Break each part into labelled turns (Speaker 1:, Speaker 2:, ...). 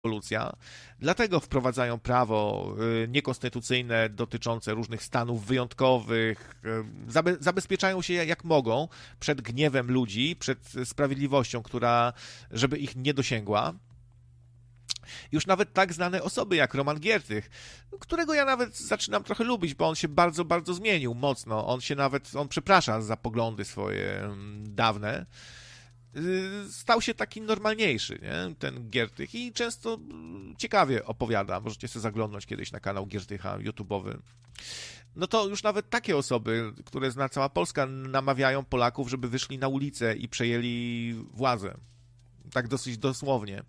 Speaker 1: rewolucja, dlatego wprowadzają prawo niekonstytucyjne dotyczące różnych stanów wyjątkowych, zabezpieczają się jak mogą przed gniewem ludzi, przed sprawiedliwością, żeby ich nie dosięgła. Już nawet tak znane osoby jak Roman Giertych, którego ja nawet zaczynam trochę lubić, bo on się bardzo, bardzo zmienił mocno. On przeprasza za poglądy swoje dawne. Stał się taki normalniejszy, nie? Ten Giertych, i często ciekawie opowiada. Możecie sobie zaglądnąć kiedyś na kanał Giertycha YouTube'owy. No to już nawet takie osoby, które zna cała Polska, namawiają Polaków, żeby wyszli na ulicę i przejęli władzę. Tak dosyć dosłownie.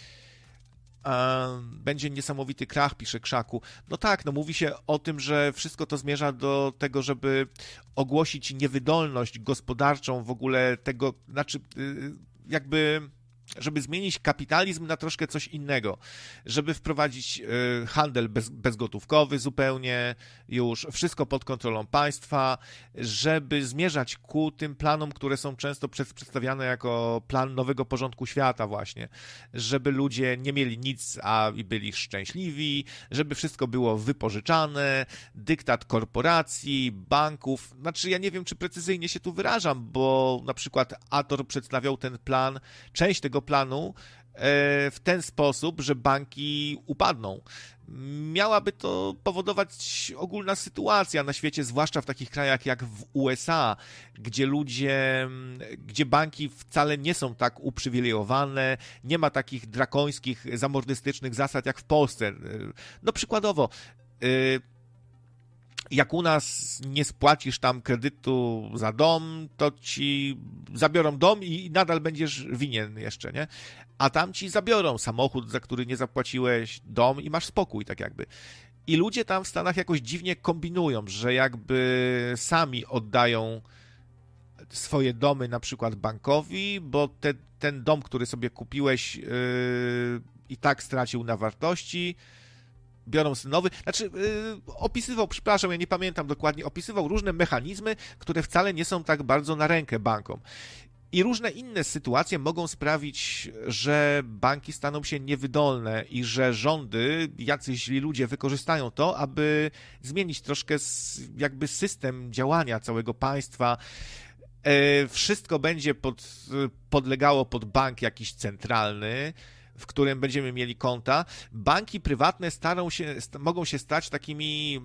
Speaker 1: Będzie niesamowity krach, pisze Krzaku. No tak, no mówi się o tym, że wszystko to zmierza do tego, żeby ogłosić niewydolność gospodarczą w ogóle tego, znaczy jakby, żeby zmienić kapitalizm na troszkę coś innego, żeby wprowadzić handel bezgotówkowy zupełnie już, wszystko pod kontrolą państwa, żeby zmierzać ku tym planom, które są często przedstawiane jako plan nowego porządku świata właśnie, żeby ludzie nie mieli nic, a i byli szczęśliwi, żeby wszystko było wypożyczane, dyktat korporacji, banków, znaczy ja nie wiem, czy precyzyjnie się tu wyrażam, bo na przykład Ator przedstawiał ten plan, część tego planu w ten sposób, że banki upadną. Miałaby to powodować ogólna sytuacja na świecie, zwłaszcza w takich krajach jak w USA, gdzie banki wcale nie są tak uprzywilejowane, nie ma takich drakońskich, zamordystycznych zasad jak w Polsce. No przykładowo, jak u nas nie spłacisz tam kredytu za dom, to ci zabiorą dom i nadal będziesz winien jeszcze, nie? A tam ci zabiorą samochód, za który nie zapłaciłeś, dom i masz spokój, tak jakby. I ludzie tam w Stanach jakoś dziwnie kombinują, że jakby sami oddają swoje domy na przykład bankowi, bo ten dom, który sobie kupiłeś, i tak stracił na wartości, biorą nowy, znaczy opisywał, przepraszam, ja nie pamiętam dokładnie, opisywał różne mechanizmy, które wcale nie są tak bardzo na rękę bankom. I różne inne sytuacje mogą sprawić, że banki staną się niewydolne i że rządy, jacyś źli ludzie wykorzystają to, aby zmienić troszkę jakby system działania całego państwa. Wszystko będzie podlegało pod bank jakiś centralny, w którym będziemy mieli konta. Banki prywatne mogą się stać takimi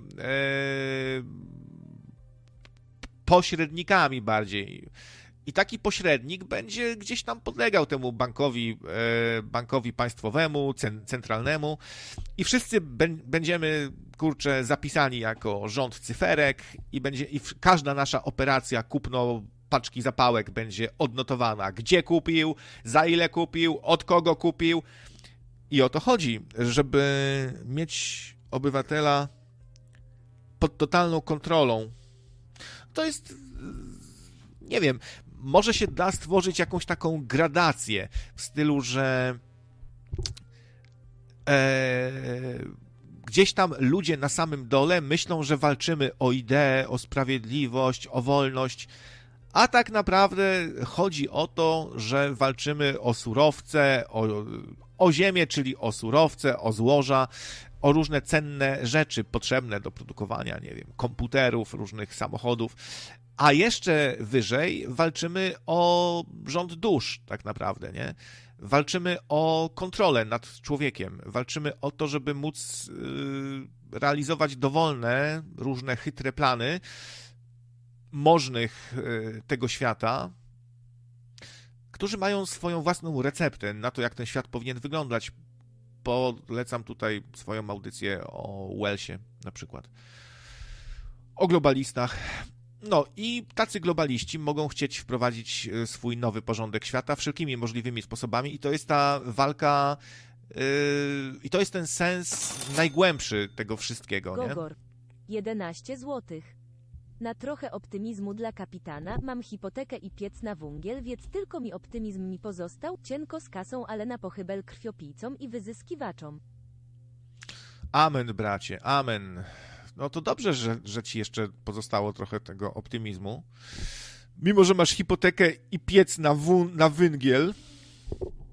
Speaker 1: pośrednikami bardziej. I taki pośrednik będzie gdzieś tam podlegał temu bankowi państwowemu, centralnemu, i wszyscy będziemy, kurczę, zapisani jako rząd cyferek i każda nasza operacja kupno paczki zapałek będzie odnotowana, gdzie kupił, za ile kupił, od kogo kupił. I o to chodzi, żeby mieć obywatela pod totalną kontrolą. To jest, nie wiem, może się da stworzyć jakąś taką gradację w stylu, że gdzieś tam ludzie na samym dole myślą, że walczymy o ideę, o sprawiedliwość, o wolność, a tak naprawdę chodzi o to, że walczymy o surowce, o ziemię, czyli o surowce, o złoża, o różne cenne rzeczy potrzebne do produkowania, nie wiem, komputerów, różnych samochodów. A jeszcze wyżej walczymy o rząd dusz, tak naprawdę, nie? Walczymy o kontrolę nad człowiekiem. Walczymy o to, żeby móc realizować dowolne, różne chytre plany możnych tego świata, którzy mają swoją własną receptę na to, jak ten świat powinien wyglądać. Polecam tutaj swoją audycję o Wellsie na przykład. O globalistach. No i tacy globaliści mogą chcieć wprowadzić swój nowy porządek świata wszelkimi możliwymi sposobami i to jest ta walka i to jest ten sens najgłębszy tego wszystkiego.
Speaker 2: Gogor, 11 złotych. Na trochę optymizmu dla kapitana, mam hipotekę i piec na węgiel, więc tylko mi optymizm mi pozostał, cienko z kasą, ale na pochybel krwiopijcom i wyzyskiwaczom.
Speaker 1: Amen, bracie, amen. No to dobrze, że ci jeszcze pozostało trochę tego optymizmu. Mimo że masz hipotekę i piec na węgiel,